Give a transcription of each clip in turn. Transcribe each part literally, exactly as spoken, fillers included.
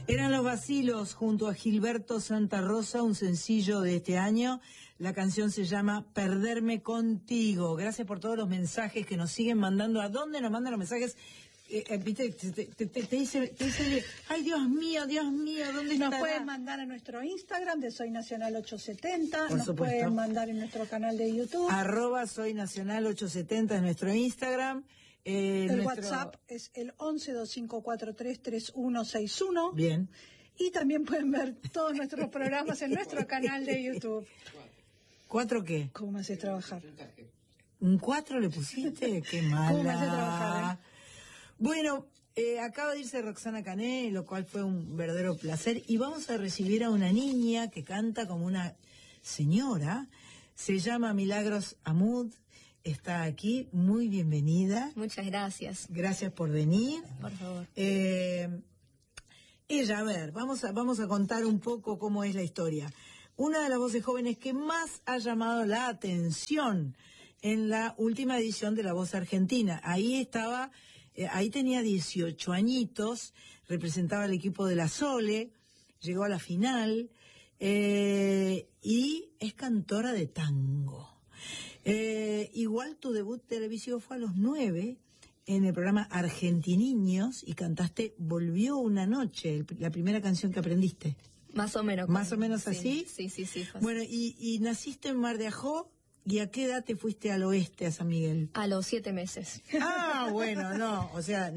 Eran Los Vacilos junto a Gilberto Santa Rosa, un sencillo de este año. La canción se llama Perderme Contigo. Gracias por todos los mensajes que nos siguen mandando. ¿A dónde nos mandan los mensajes? Eh, eh, te, te, te, te, te dice, te dice, ay Dios mío, Dios mío, ¿dónde está? Nos pueden mandar a nuestro Instagram de Soy Nacional ochocientos setenta, por nos supuesto. Pueden mandar en nuestro canal de YouTube. Arroba Soy Nacional ochocientos setenta es nuestro Instagram. Eh, el nuestro... WhatsApp es el once veinticinco cuarenta y tres treinta y uno sesenta y uno. Bien. Y también pueden ver todos nuestros programas en nuestro canal de YouTube. ¿Cuatro qué? ¿Cómo me haces trabajar? ¿Un cuatro le pusiste? Qué mala. ¿Cómo me haces trabajar, eh? Bueno, eh, acaba de irse Roxana Cané, lo cual fue un verdadero placer. Y vamos a recibir a una niña que canta como una señora. Se llama Milagros Amud. Está aquí. Muy bienvenida. Muchas gracias. Gracias por venir. Por favor. Eh, ella, a ver, vamos a, vamos a contar un poco cómo es la historia. Una de las voces jóvenes que más ha llamado la atención en la última edición de La Voz Argentina. Ahí estaba... Eh, ahí tenía dieciocho añitos, representaba al equipo de la Sole, llegó a la final eh, y es cantora de tango. Eh, igual tu debut televisivo fue a los nueve en el programa Argentiniños y cantaste Volvió una noche, el, la primera canción que aprendiste. Más o menos. ¿Más o menos sí, así? Sí, sí, sí. Fácil. Bueno, y, y naciste en Mar de Ajó. ¿Y a qué edad te fuiste al oeste, a San Miguel? A los siete meses. Ah, bueno, no, o sea,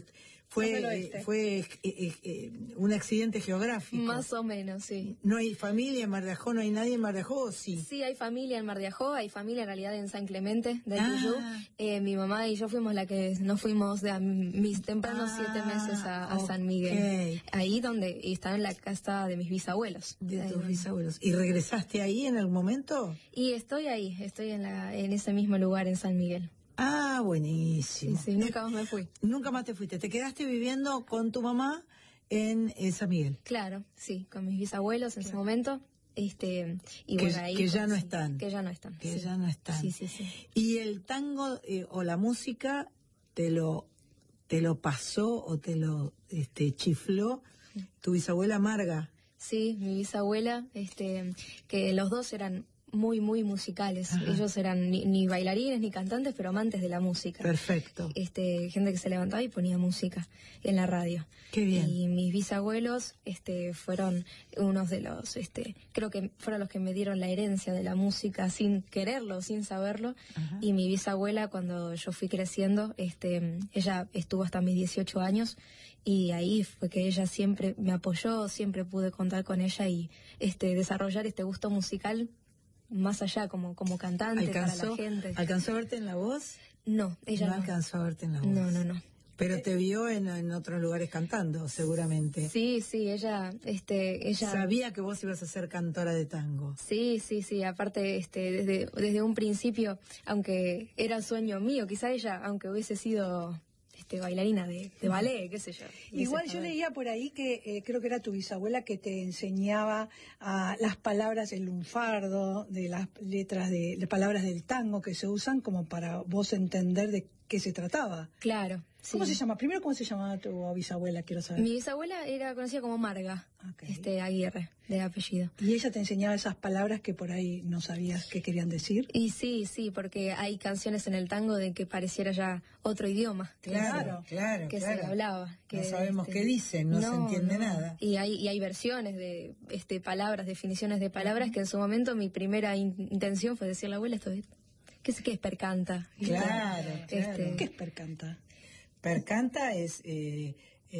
fue fue eh, eh, un accidente geográfico. Más o menos, sí. ¿No hay familia en Mar de Ajó? ¿No hay nadie en Mar de Ajó? Sí. Sí, hay familia en Mar de Ajó, hay familia en realidad en San Clemente, de ah. Tuyú. Eh, mi mamá y yo fuimos la que nos fuimos de a mis tempranos ah, siete meses a, a okay. San Miguel. Ahí donde estaba en la casa de mis bisabuelos. De ahí tus donde. bisabuelos. ¿Y regresaste ahí en algún momento? Y estoy ahí, estoy en, la, en ese mismo lugar en San Miguel. Ah, buenísimo. Sí, sí, nunca más me fui. Nunca más te fuiste. ¿Te quedaste viviendo con tu mamá en, en San Miguel? Claro, sí, con mis bisabuelos en claro. ese momento. Este, y que, bueno, ahí, que ya pues, no sí, están. Que ya no están. Que sí. ya no están. Sí, sí, sí. ¿Y el tango eh, o la música te lo, te lo pasó o te lo este, chifló tu bisabuela Marga? Sí, mi bisabuela, este, que los dos eran muy, muy musicales. Ajá. Ellos eran ni, ni bailarines ni cantantes, pero amantes de la música. Perfecto. Este, gente que se levantaba y ponía música en la radio. Qué bien. Y mis bisabuelos, este, fueron unos de los, este, creo que fueron los que me dieron la herencia de la música sin quererlo, sin saberlo. Ajá. Y mi bisabuela, cuando yo fui creciendo, este, ella estuvo hasta mis dieciocho años. Y ahí fue que ella siempre me apoyó, siempre pude contar con ella y este, desarrollar este gusto musical más allá como, como cantante ¿Alcanzó, para la gente. ¿Alcanzó a verte en La Voz? No, ella no. No alcanzó a verte en La Voz. No, no, no. Pero te vio en, en otros lugares cantando, seguramente. Sí, sí, ella, este, ella... Sabía que vos ibas a ser cantora de tango. Sí, sí, sí, aparte, este, desde, desde un principio, aunque era sueño mío, quizá ella, aunque hubiese sido... Este, bailarina de, de ballet, qué sé yo. Igual yo leía por ahí que eh, creo que era tu bisabuela que te enseñaba uh, las palabras del lunfardo, de las letras de las palabras del tango que se usan como para vos entender de qué se trataba. Claro. ¿Cómo sí. se llama? Primero, ¿cómo se llamaba tu bisabuela? Quiero saber. Mi bisabuela era conocida como Marga, okay. este Aguirre, de apellido. ¿Y ella te enseñaba esas palabras que por ahí no sabías qué querían decir? Y sí, sí, porque hay canciones en el tango de que pareciera ya otro idioma. Claro, que, claro, que claro. se hablaba. Que, no sabemos este, qué dicen, no, no se entiende no. nada. Y hay, y hay versiones de este palabras, definiciones de palabras, uh-huh. que en su momento mi primera in- intención fue decirle, abuela, esto es, ¿qué es, qué es percanta? Claro, este, claro. ¿Qué es percanta? Percanta es, eh,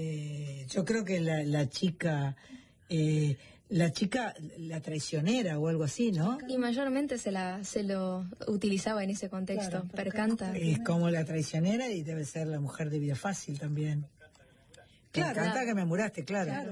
eh, yo creo que la, la chica, eh, la chica, la traicionera o algo así, ¿no? Y mayormente se la se lo utilizaba en ese contexto, claro, percanta. Es como la traicionera y debe ser la mujer de vida fácil también. Claro, Percanta claro. que me muraste, claro. claro.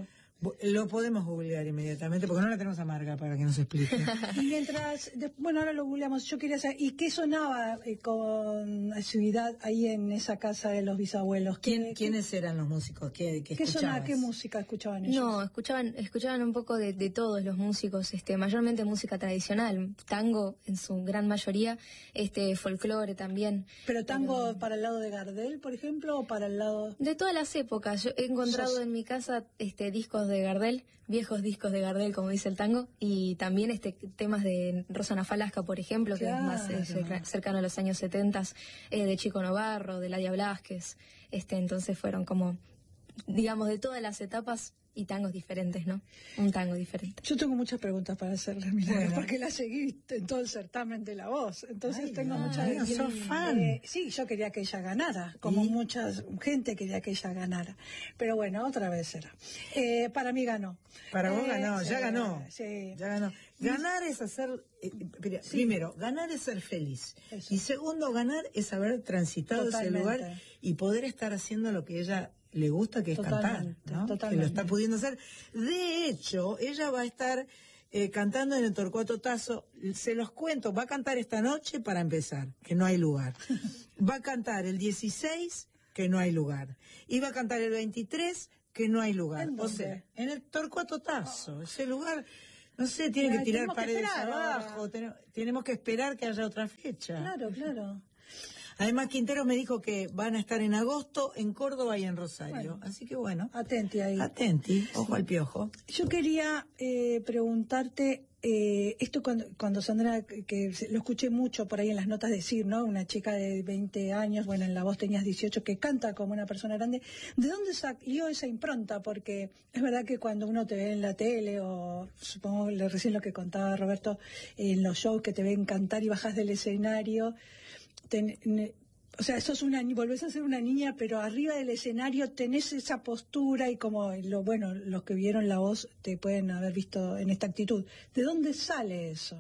Lo podemos googlear inmediatamente, porque no la tenemos a Marga para que nos explique. Y mientras, de, bueno, ahora lo googleamos, yo quería saber, ¿y qué sonaba eh, con asiduidad ahí en esa casa de los bisabuelos? ¿Quién, ¿Qué, ¿Quiénes qué, eran los músicos? ¿Qué, qué, ¿qué sonaba? ¿Qué música escuchaban ellos? No, escuchaban escuchaban un poco de, de todos los músicos, este, mayormente música tradicional, tango en su gran mayoría, este, folclore también. ¿Pero tango pero, para el lado de Gardel, por ejemplo, o para el lado...? De todas las épocas. Yo he encontrado ¿Sos? en mi casa este, discos de Gardel, viejos discos de Gardel, como dice el tango, y también este temas de Rosana Falasca, por ejemplo, claro, que es más eh, cercano a los años setenta, eh, de Chico Novarro, de Ladia Blasquez. Este, entonces fueron como, digamos, de todas las etapas y tangos diferentes, ¿no? Un tango diferente. Yo tengo muchas preguntas para hacerle, Milagros, bueno. porque la seguí en todo el certamen de La Voz. Entonces Ay, tengo no, muchas... No sos fan. Eh, sí, yo quería que ella ganara, como ¿Y? mucha gente quería que ella ganara. Pero bueno, otra vez será. Eh, para mí ganó. Para vos eh, ganó, sí, ya ganó. Sí. Ya ganó. Ganar es hacer... Eh, sí. Primero, ganar es ser feliz. Eso. Y segundo, ganar es haber transitado Totalmente. ese lugar y poder estar haciendo lo que ella... le gusta, que es totalmente, cantar, ¿no? Totalmente. Que lo está pudiendo hacer. De hecho, ella va a estar eh, cantando en el Torcuato Tazo, se los cuento, va a cantar esta noche para empezar, que no hay lugar. Va a cantar el dieciséis, que no hay lugar. Y va a cantar el veintitrés, que no hay lugar. ¿En o sea, en el Torcuato Tazo, oh. ese lugar... No sé, tiene Ay, que tirar paredes que abajo, tenemos, tenemos que esperar que haya otra fecha. Claro, claro. Además, Quinteros me dijo que van a estar en agosto en Córdoba y en Rosario. Bueno, así que bueno. Atenti ahí. Atenti, ojo al piojo. Yo quería eh, preguntarte, eh, esto cuando, cuando Sandra, que lo escuché mucho por ahí en las notas decir, ¿no? Una chica de veinte años, bueno, en La Voz tenías dieciocho, que canta como una persona grande. ¿De dónde salió esa impronta? Porque es verdad que cuando uno te ve en la tele, o supongo recién lo que contaba Roberto, en los shows que te ven cantar y bajas del escenario... Ten, ne, o sea, sos una, volvés a ser una niña, pero arriba del escenario tenés esa postura y como, lo bueno, los que vieron La Voz te pueden haber visto en esta actitud. ¿De dónde sale eso?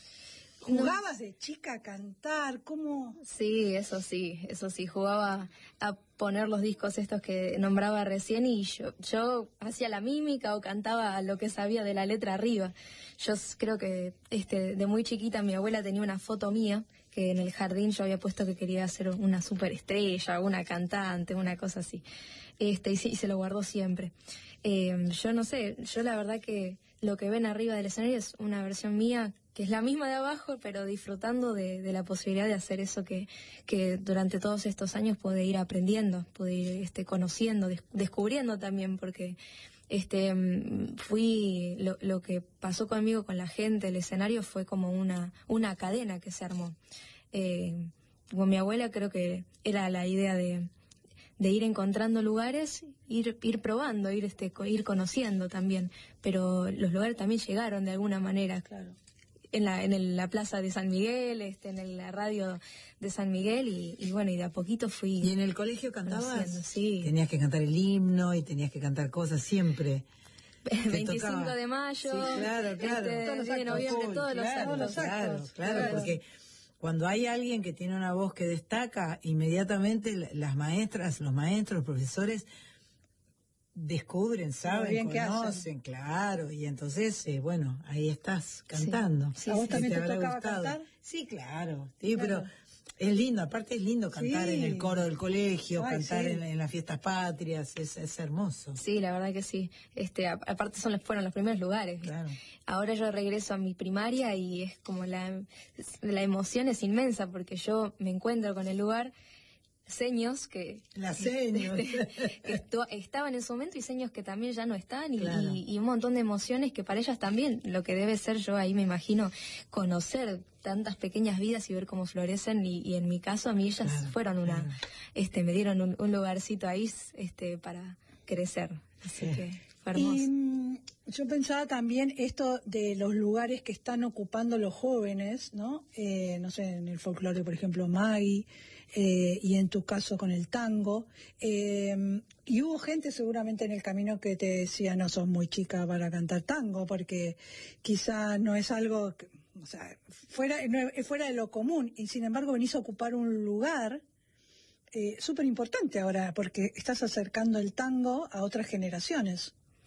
¿Jugabas no. de chica a cantar? ¿Cómo? Sí, eso sí, eso sí, jugaba a poner los discos estos que nombraba recién y yo, yo hacía la mímica o cantaba lo que sabía de la letra arriba. Yo creo que este, de muy chiquita mi abuela tenía una foto mía que en el jardín yo había puesto que quería ser una superestrella, una cantante, una cosa así. Este, y, sí, y se lo guardó siempre. Eh, yo no sé, yo la verdad que lo que ven arriba del escenario es una versión mía que es la misma de abajo, pero disfrutando de, de la posibilidad de hacer eso que, que durante todos estos años pude ir aprendiendo, pude ir este, conociendo, des, descubriendo también, porque este fui lo, lo que pasó conmigo, con la gente, el escenario fue como una, una cadena que se armó. Eh, con mi abuela creo que era la idea de, de ir encontrando lugares, ir, ir probando, ir, este, ir conociendo también, pero los lugares también llegaron de alguna manera. Claro. En la, en el, la plaza de San Miguel, este, en el, la radio de San Miguel y, y bueno, y de a poquito fui. ¿Y en el colegio cantabas? Sí. Tenías que cantar el himno y tenías que cantar cosas siempre. veinticinco de mayo. Sí, claro, claro. Este, todos los de noviembre, Uy, todos claro, los actos. Claro, claro, claro, porque cuando hay alguien que tiene una voz que destaca, inmediatamente las maestras, los maestros, los profesores descubren, saben, conocen, claro, y entonces, eh, bueno, ahí estás cantando. Sí. ¿A vos también te, te tocaba gustado. cantar? Sí, claro, sí, claro. Pero es lindo, aparte es lindo cantar sí. en el coro del colegio, Ay, cantar sí. en, en las fiestas patrias, es, es hermoso. Sí, la verdad que sí. Este, a, aparte son los, fueron los primeros lugares. Claro. Ahora yo regreso a mi primaria y es como la, la emoción es inmensa porque yo me encuentro con el lugar. Seños que, Las seños. que, que estu- estaban en su momento y seños que también ya no están y, claro. y, y un montón de emociones que para ellas también lo que debe ser, yo ahí me imagino, conocer tantas pequeñas vidas y ver cómo florecen y, y en mi caso a mí ellas claro, fueron una, claro. este, me dieron un, un lugarcito ahí este, para crecer, así sí. que fue hermoso. Y yo pensaba también esto de los lugares que están ocupando los jóvenes, ¿no? Eh, no sé, en el folclore, por ejemplo, Maggie, eh, y en tu caso con el tango. Eh, y hubo gente seguramente en el camino que te decía, no sos muy chica para cantar tango, porque quizá no es algo, que, o sea, fuera, no, fuera de lo común, y sin embargo venís a ocupar un lugar eh, súper importante ahora, porque estás acercando el tango a otras generaciones.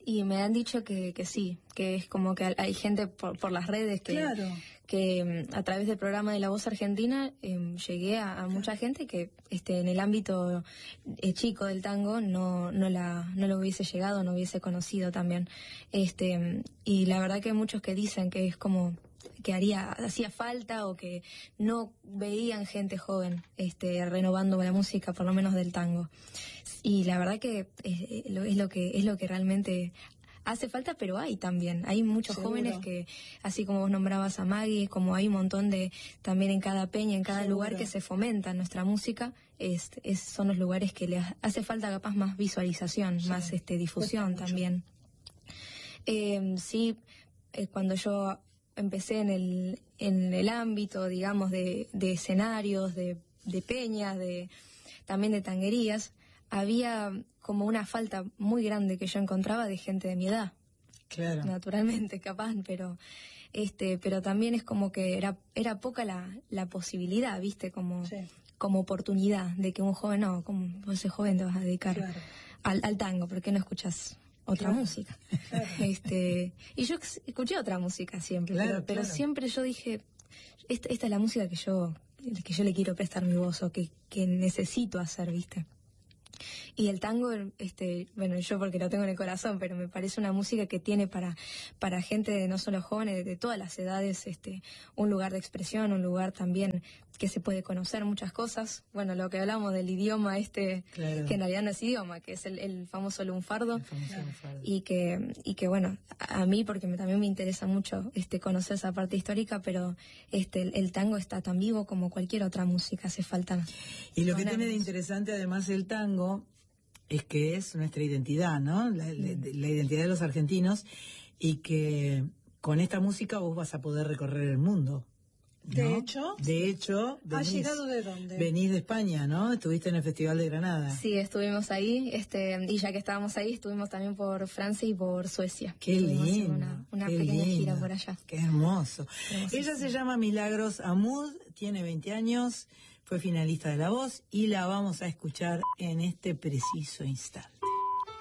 Y me han dicho que, que sí, que es como que hay gente por, por las redes que, Claro. que a través del programa de La Voz Argentina eh, llegué a, a mucha gente que este en el ámbito eh, chico del tango no no la no lo hubiese llegado, no hubiese conocido también. Este y la verdad que hay muchos que dicen que es como que haría hacía falta o que no veían gente joven este renovando la música, por lo menos del tango. Y la verdad que es, es lo que es lo que realmente hace falta, pero hay también, hay muchos Seguro. jóvenes que, así como vos nombrabas a Maggie, como hay un montón de, también en cada peña, en cada Seguro. lugar que se fomenta nuestra música, es, es, son los lugares que le hace falta capaz más visualización, Sí. más este difusión Cuesta mucho. también. Eh, sí, eh, cuando yo empecé en el, en el ámbito, digamos, de, de escenarios, de, de peñas, de, también de tanguerías, había como una falta muy grande que yo encontraba de gente de mi edad. Claro. Naturalmente, capaz, pero este, pero también es como que era, era poca la, la posibilidad, viste, como, Sí. como oportunidad de que un joven, no, como vos sos joven te vas a dedicar Claro. al, al tango, ¿por qué no escuchás otra Claro. música? Claro. Este, y yo ex- escuché otra música siempre, Claro, pero, pero claro. siempre yo dije, esta, esta es la música que yo, que yo le quiero prestar mi voz o que, que necesito hacer, viste. Y el tango, este, bueno, yo porque lo tengo en el corazón, pero me parece una música que tiene para, para gente de no solo jóvenes, de, de todas las edades, este, un lugar de expresión, un lugar también que se puede conocer muchas cosas. Bueno, lo que hablamos del idioma este, Claro. que en realidad no es idioma, que es el, el famoso lunfardo. El famoso lunfardo. Y que, y que bueno, a a mí porque me, también me interesa mucho este conocer esa parte histórica, pero este el, el tango está tan vivo como cualquier otra música, hace falta. Y lo que ponernos. tiene de interesante además el tango es que es nuestra identidad, ¿no? La, la- la identidad de los argentinos, y que con esta música vos vas a poder recorrer el mundo, ¿no? De hecho, De hecho, ¿has venís- llegado de dónde? Venís de España, ¿no? Estuviste en el Festival de Granada. Sí, estuvimos ahí, este, y ya que estábamos ahí, estuvimos también por Francia y por Suecia. Qué Estuvimos haciendo lindo. Una, una qué pequeña lindo, gira por allá. Qué hermoso. Hermosísimo. Ella se llama Milagros Amud, tiene veinte años, fue finalista de La Voz y la vamos a escuchar en este preciso instante.